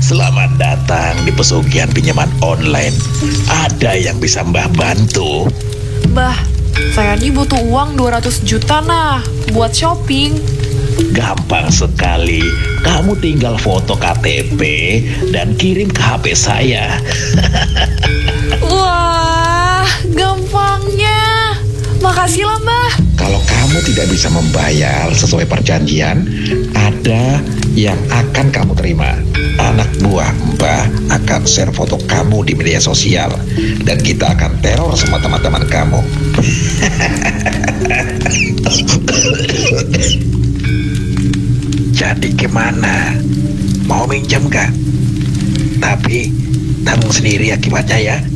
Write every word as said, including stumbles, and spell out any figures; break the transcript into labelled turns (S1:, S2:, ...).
S1: Selamat datang di pesugihan pinjaman online. Ada yang bisa Mbah bantu?
S2: Mbah, saya ini butuh uang dua ratus juta nah, buat shopping.
S1: Gampang sekali. Kamu tinggal foto K T P dan kirim ke H P saya.
S2: Wah, gampangnya. Makasih lah, Mbah.
S1: Kalau kamu tidak bisa membayar sesuai perjanjian, ada yang akan kamu terima. Anak buah Mbah akan share foto kamu di media sosial, dan kita akan teror semua teman-teman kamu. Jadi gimana? Mau minjam gak? Tapi tanggung sendiri akibatnya ya.